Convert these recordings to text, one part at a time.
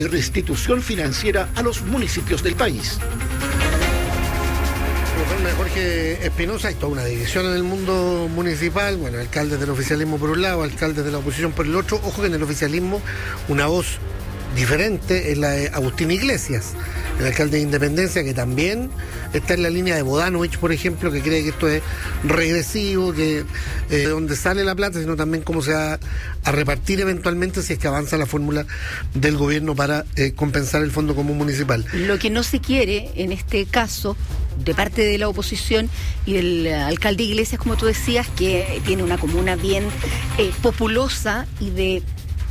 restitución financiera a los municipios del país. Jorge Espinosa, hay toda una división en el mundo municipal, bueno, alcaldes del oficialismo por un lado, alcaldes de la oposición por el otro. Ojo que en el oficialismo una voz diferente es la de Agustín Iglesias, el alcalde de Independencia, que también está en la línea de Bodanovich, por ejemplo, que cree que esto es regresivo, que de dónde sale la plata, sino también cómo se va a repartir eventualmente si es que avanza la fórmula del gobierno para compensar el Fondo Común Municipal. Lo que no se quiere en este caso, de parte de la oposición y del alcalde Iglesias, como tú decías, que tiene una comuna bien populosa y de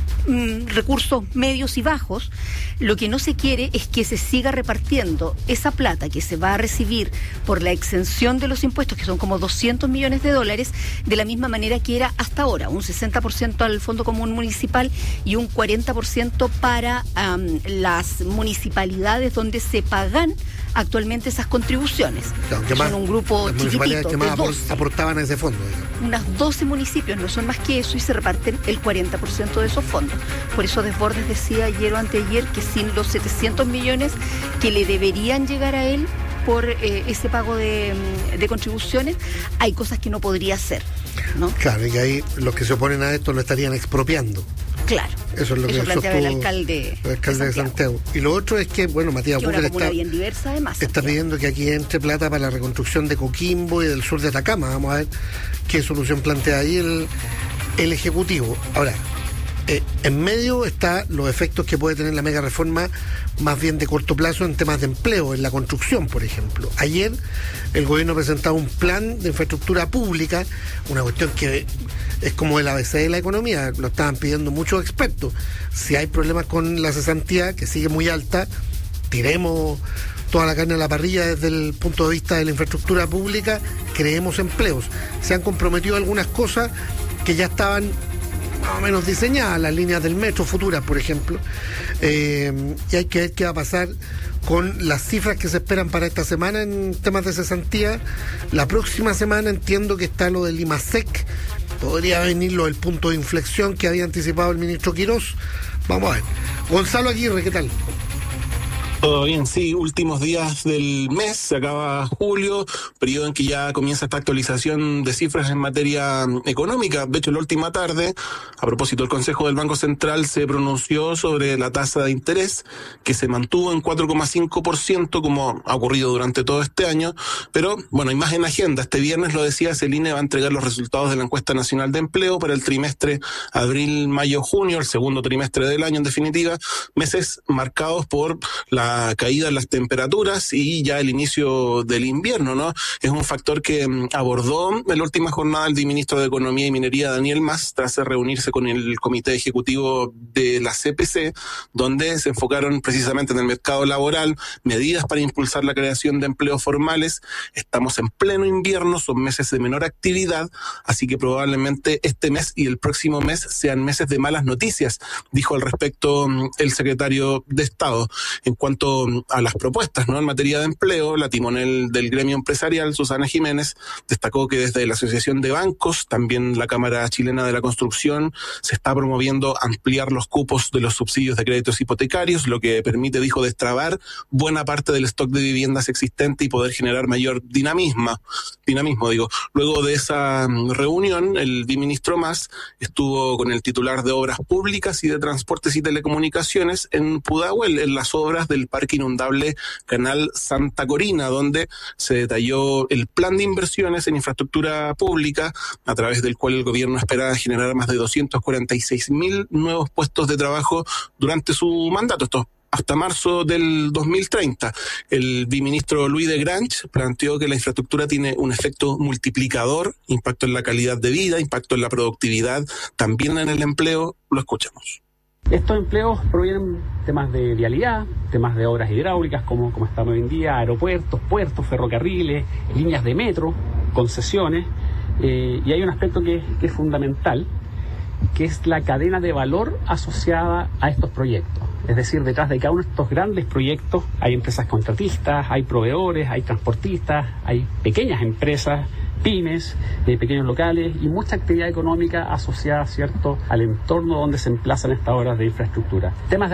recursos medios y bajos, lo que no se quiere es que se siga repartiendo esa plata que se va a recibir por la exención de los impuestos, que son como $200 millones, de la misma manera que era hasta ahora, un 60% al Fondo Común Municipal y un 40% para las municipalidades donde se pagan actualmente esas contribuciones. Claro, son más, un grupo chiquitito que más aportaban a ese fondo. Unas 12 municipios, no son más que eso, y se reparten el 40% de esos fondos. Por eso Desbordes decía ayer o anteayer que sin los 700 millones que le deberían llegar a él por ese pago de contribuciones, hay cosas que no podría hacer, ¿no? Claro, y que ahí los que se oponen a esto lo estarían expropiando. Claro, eso es lo que planteaba el alcalde de Santiago. Y lo otro es que, bueno, Matías Búker está pidiendo que aquí entre plata para la reconstrucción de Coquimbo y del sur de Atacama. Vamos a ver qué solución plantea ahí el Ejecutivo. Ahora, en medio están los efectos que puede tener la mega reforma más bien de corto plazo en temas de empleo, en la construcción, por ejemplo. Ayer el gobierno presentaba un plan de infraestructura pública, una cuestión que es como el ABC de la economía, lo estaban pidiendo muchos expertos. Si hay problemas con la cesantía, que sigue muy alta, tiremos toda la carne a la parrilla desde el punto de vista de la infraestructura pública, creemos empleos. Se han comprometido algunas cosas que ya estaban más o menos diseñadas, las líneas del metro futuras, por ejemplo, y hay que ver qué va a pasar con las cifras que se esperan para esta semana en temas de cesantía. La próxima semana entiendo que está lo del IMASEC, podría venir lo del punto de inflexión que había anticipado el ministro Quirós. Vamos a ver. Gonzalo Aguirre, ¿qué tal? Todo bien, sí, últimos días del mes, se acaba julio, periodo en que ya comienza esta actualización de cifras en materia económica. De hecho, la última tarde, a propósito, el Consejo del Banco Central se pronunció sobre la tasa de interés, que se mantuvo en 4,5%, como ha ocurrido durante todo este año, pero, bueno, hay más en agenda. Este viernes, lo decía, el INE va a entregar los resultados de la Encuesta Nacional de Empleo para el trimestre abril, mayo, junio, el segundo trimestre del año, en definitiva, meses marcados por la caída en las temperaturas y ya el inicio del invierno, ¿no? Es un factor que abordó en la última jornada el ministro de Economía y Minería, Daniel Mas, tras reunirse con el comité ejecutivo de la CPC, donde se enfocaron precisamente en el mercado laboral, medidas para impulsar la creación de empleos formales. Estamos en pleno invierno, son meses de menor actividad, así que probablemente este mes y el próximo mes sean meses de malas noticias, dijo al respecto el secretario de Estado. En cuanto a las propuestas, ¿no?, en materia de empleo, la timonel del gremio empresarial, Susana Jiménez, destacó que desde la Asociación de Bancos, también la Cámara Chilena de la Construcción, se está promoviendo ampliar los cupos de los subsidios de créditos hipotecarios, lo que permite, dijo, destrabar buena parte del stock de viviendas existente y poder generar mayor dinamismo. Luego de esa reunión, el viceministro Mas estuvo con el titular de Obras Públicas y de Transportes y Telecomunicaciones en Pudahuel, en las obras del Parque Inundable Canal Santa Corina, donde se detalló el plan de inversiones en infraestructura pública, a través del cual el gobierno espera generar más de 246.000 nuevos puestos de trabajo durante su mandato. Esto hasta marzo del 2030. El viceministro Luis de Grange planteó que la infraestructura tiene un efecto multiplicador, impacto en la calidad de vida, impacto en la productividad, también en el empleo. Lo escuchamos. Estos empleos provienen de temas de vialidad, temas de obras hidráulicas, como estamos hoy en día, aeropuertos, puertos, ferrocarriles, líneas de metro, concesiones, y hay un aspecto que es fundamental, que es la cadena de valor asociada a estos proyectos. Es decir, detrás de cada uno de estos grandes proyectos hay empresas contratistas, hay proveedores, hay transportistas, hay pequeñas empresas, pymes, pequeños locales y mucha actividad económica asociada, ¿cierto?, al entorno donde se emplazan estas obras de infraestructura. Temas de